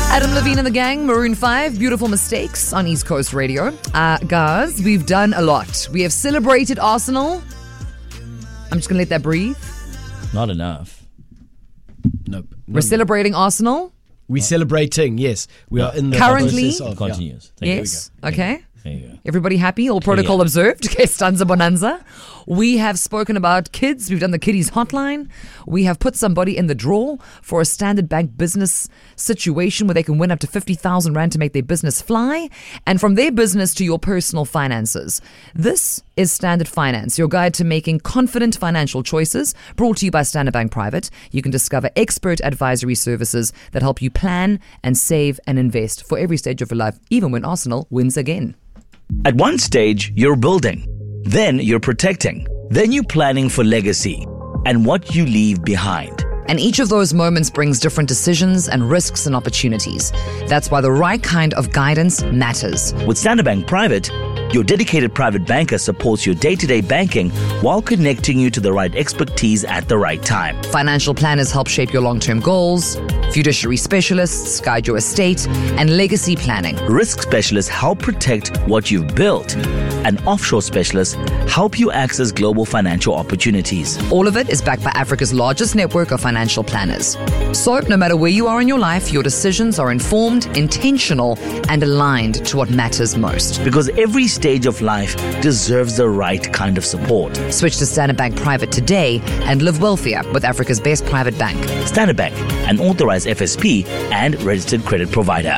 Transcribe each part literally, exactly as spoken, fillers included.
Adam Levine and the gang, Maroon five, Beautiful Mistakes on East Coast Radio. Uh, guys, we've done a lot. We have celebrated Arsenal. I'm just going to let that breathe. Not enough. Nope. We're celebrating Arsenal. We're celebrating, yes. We are in the Currently- process of, Continues. Thank Yes. Okay. There you go. Everybody happy? All protocol Yeah. observed? Okay, Stanza Bonanza. We have spoken about kids. We've done the kiddies hotline. We have put somebody in the draw for a Standard Bank business situation where they can win up to fifty thousand rand to make their business fly. And from their business to your personal finances. This is Standard Finance, your guide to making confident financial choices, brought to you by Standard Bank Private. You can discover expert advisory services that help you plan and save and invest for every stage of your life, even when Arsenal wins again. At one stage, you're building. Then you're protecting. Then you're planning for legacy and what you leave behind. And each of those moments brings different decisions and risks and opportunities. That's why the right kind of guidance matters. With Standard Bank Private, your dedicated private banker supports your day-to-day banking while connecting you to the right expertise at the right time. Financial planners help shape your long-term goals. Fiduciary specialists guide your estate and legacy planning. Risk specialists help protect what you've built. And offshore specialists help you access global financial opportunities. All of it is backed by Africa's largest network of financial planners. So no matter where you are in your life, your decisions are informed, intentional, and aligned to what matters most. Because every stage of life deserves the right kind of support. Switch to Standard Bank Private today and live wealthier with Africa's best private bank. Standard Bank, an authorized F S P and registered credit provider.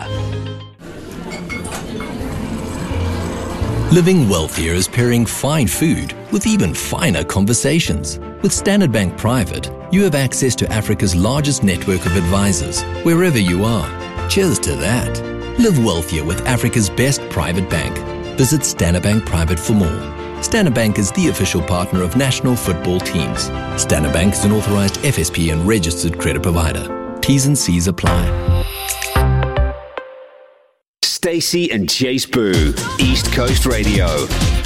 Living wealthier is pairing fine food with even finer conversations. With Standard Bank Private, you have access to Africa's largest network of advisors, wherever you are. Cheers to that. Live wealthier with Africa's best private bank. Visit Standard Bank Private for more. Standard Bank is the official partner of national football teams. Standard Bank is an authorized F S P and registered credit provider. T's and C's apply. Stacey and Chase Boo, East Coast Radio.